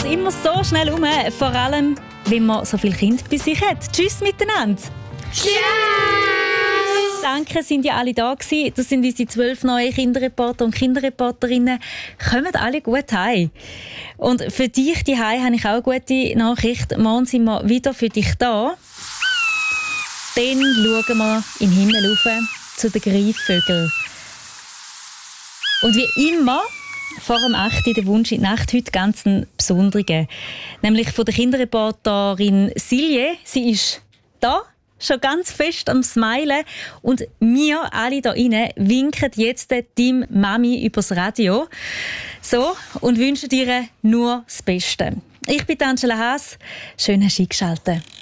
geht immer so schnell um, vor allem, wenn man so viele Kinder bei sich hat. Tschüss miteinander. Tschüss! Danke, sind ja alle da gewesen. Das sind unsere 12 neue Kinderreporter und Kinderreporterinnen. Kommen alle gut heim. Und für dich die habe ich auch eine gute Nachricht. Morgen sind wir wieder für dich da. Dann schauen wir in den Himmel rauf zu den Greifvögeln. Und wie immer, vor dem 8. der Wunsch in die Nacht, heute ganz einen besonderen. Nämlich von der Kinderreporterin Silje. Sie ist da, schon ganz fest am Smilen. Und wir alle hier rein winken jetzt deinem Mami übers Radio. So, und wünschen dir nur das Beste. Ich bin Angela Haas. Schön, hast du eingeschaltet.